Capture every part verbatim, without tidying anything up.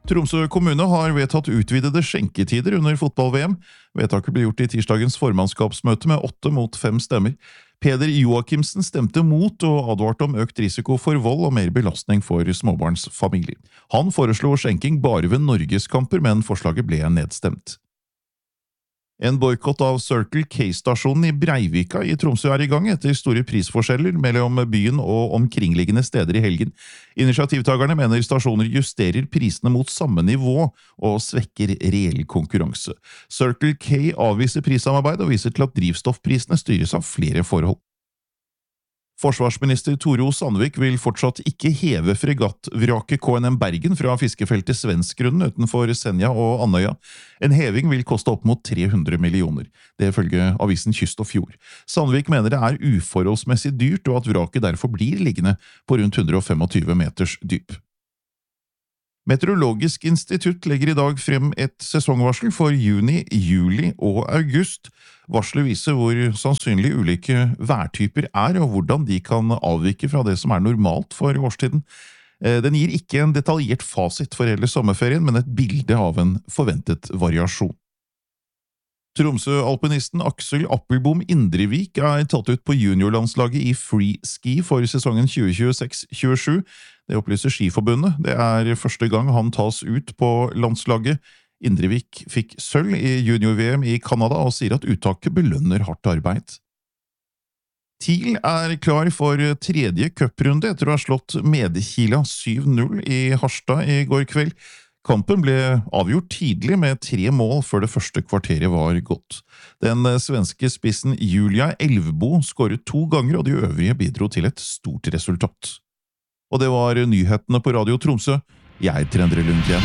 Tromsø kommune har vedtatt utvidede skjenketider under fotball-V M. Vedtaket ble gjort i tirsdagens formannskapsmøte med åtte mot fem stemmer. Peder Joakimsen stemte mot og advarte om økt risiko for vold og mer belastning for småbarnsfamilier. Han foreslo skjenking bare ved norgeskamper, men forslaget ble nedstemt. En boykott av Circle K-stasjonen i Breivika i Tromsø er i gang etter store prisforskjeller mellom byen og omkringliggende steder i helgen. Initiativtagerne mener stasjoner justerer prisene mot samme nivå og svekker reell konkurranse. Circle K avviser prissamarbeid og viser til at drivstoffprisene styres av flere forhold. Forsvarsminister Tore O. Sandvik vil fortsatt ikke heve fregattvraket K N M Bergen fra fiskefeltet Svenskgrunnen utenfor Senja og Andøya. En heving vil koste opp mot tre hundre millioner. Det følger avisen Kyst og Fjord. Sandvik mener det er uforholdsmessig dyrt og at vraket derfor blir liggende på rundt hundre og tjuefem meters dyp. Meteorologisk institutt legger i dag frem et sesongvarsel for juni, juli og august. Varselet viser hvor sannsynlig ulike værtyper er og hvordan de kan avvike fra det som er normalt for årstiden. Den gir ikke en detaljert fasit for hele sommerferien, men et bilde av en forventet variasjon. Tromsø-alpinisten Aksel Appelbom Indrevik er tatt ut på juniorlandslaget i freeski for sesongen tjue tjueseks tjuesju. Det opplyser Skiforbundet. Det er første gang han tas ut på landslaget. Indrevik fikk sølv i junior-V M i Kanada og sier at uttaket belønner hardt arbeid. TIL er klar for tredje cuprunde etter å ha slått Medkila syv null i Harstad i går kveld. Kampen ble avgjort tidlig med tre mål før det første kvarteret var gått. Den svenske spissen Julia Elvbo skåret to ganger, og de øvrige bidro til et stort resultat. Og det var nyhetene på Radio Tromsø. Jeg heter Endre Lundgren.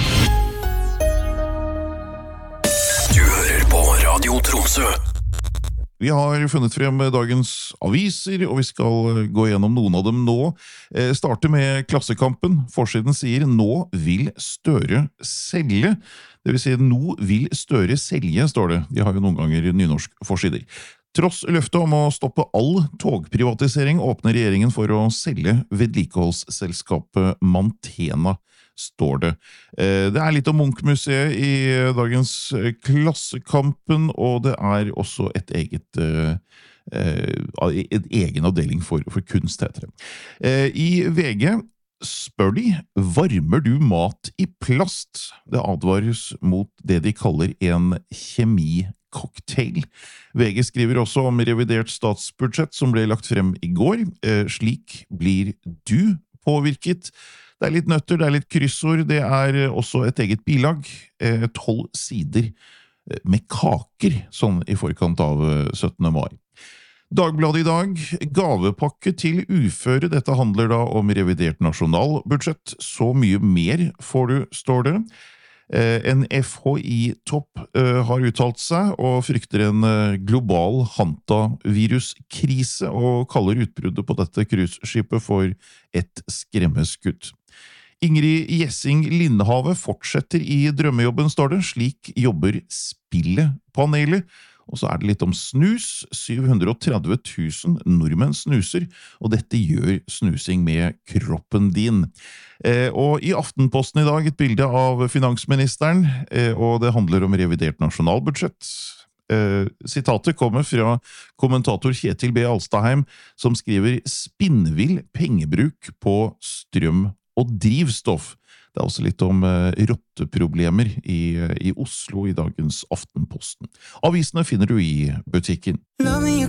Du hører på Radio Tromsø. Vi har funnet frem dagens aviser, og vi skal gå gjennom noen av dem nå. Starte med Klassekampen. Forsiden sier «Nå vil Støre selge». Det vil si «Nå vil Støre selge», står det. De har jo noen ganger nynorsk forsider. Tross løftet om å stoppe all togprivatisering åpner regjeringen for å selge vedlikeholdsselskapet Mantena, står det. Det er litt om Munch-museet i dagens Klassekampen, og det er også et eget en egen avdeling for, for kunst, heter det. I V G spør de, varmer du mat i plast? Det advares mot det de kaller en kjemi-cocktail. V G skriver også om revidert statsbudsjett som ble lagt frem i går. Slik blir du påvirket. Det er litt nøtter, det er litt kryssord, det er også et eget bilag, tolv sider med kaker, sånn i forkant av syttende mai. Dagbladet i dag, gavepakke til uføre, dette handler da om revidert nasjonalbudsjett, så mye mer får du, står det. En F H I-topp har uttalt seg og frykter en global hantaviruskrise og kaller utbruddet på dette cruiseskipet for et skremmeskudd. Ingrid Gjessing Lindhave fortsetter i drømmejobben, står det. Slik jobber Spillepanelet. Og så er det litt om snus. syv hundre og tretti tusen nordmenn snuser, og dette gjør snusing med kroppen din. Eh, og i Aftenposten i dag et bilde av finansministeren, eh, og det handler om revidert nasjonalbudsjett. Eh, sitatet kommer fra kommentator Kjetil B. Alstaheim, som skriver «Spinnvill pengebruk på strøm og drivstoff». Det er også litt om uh, rotteproblemer i, i Oslo i dagens Aftenposten. Avisene finner du i butikken.